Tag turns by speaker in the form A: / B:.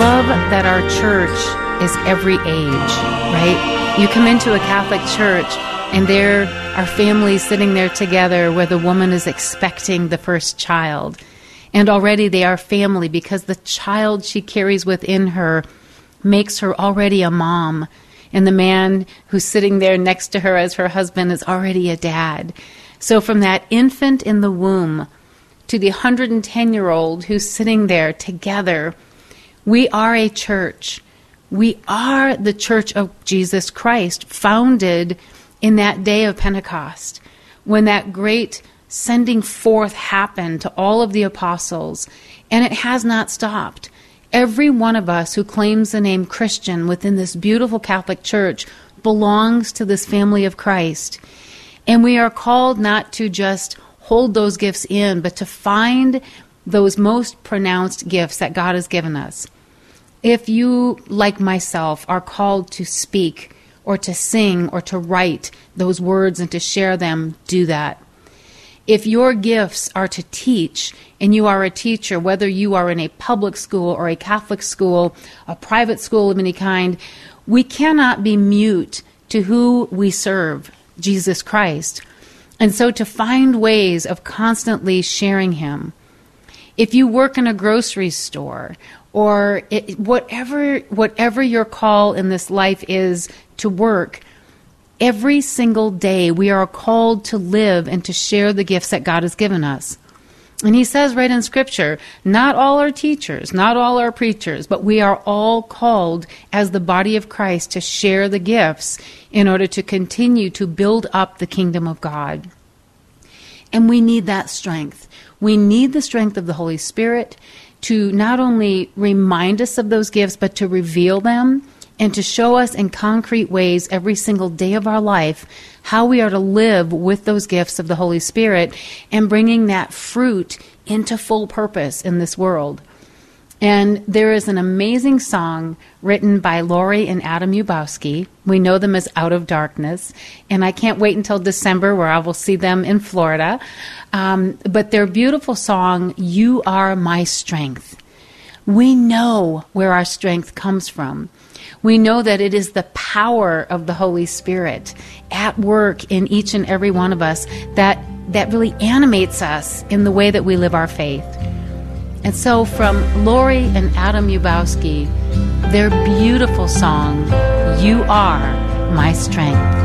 A: love that our church is every age, right? You come into a Catholic church and there are families sitting there together where the woman is expecting the first child. And already they are family because the child she carries within her makes her already a mom. And the man who's sitting there next to her as her husband is already a dad. So from that infant in the womb to the 110-year-old who's sitting there together, we are a church. We are the Church of Jesus Christ, founded in that day of Pentecost, when that great sending forth happened to all of the apostles, and it has not stopped. Every one of us who claims the name Christian within this beautiful Catholic Church belongs to this family of Christ. And we are called not to just hold those gifts in, but to find those most pronounced gifts that God has given us. If you, like myself, are called to speak or to sing or to write those words and to share them, do that. If your gifts are to teach, and you are a teacher, whether you are in a public school or a Catholic school, a private school of any kind, we cannot be mute to who we serve, Jesus Christ. And so to find ways of constantly sharing Him. If you work in a grocery store, or whatever your call in this life is to work, every single day we are called to live and to share the gifts that God has given us. And He says right in Scripture, not all are teachers, not all are preachers, but we are all called as the body of Christ to share the gifts in order to continue to build up the kingdom of God. And we need that strength. We need the strength of the Holy Spirit to not only remind us of those gifts, but to reveal them and to show us in concrete ways every single day of our life how we are to live with those gifts of the Holy Spirit and bringing that fruit into full purpose in this world. And there is an amazing song written by Lori and Adam Yubowski. We know them as Out of Darkness. And I can't wait until December where I will see them in Florida. But their beautiful song, You Are My Strength. We know where our strength comes from. We know that it is the power of the Holy Spirit at work in each and every one of us that really animates us in the way that we live our faith. And so from Lori and Adam Yubowski, their beautiful song, You Are My Strength.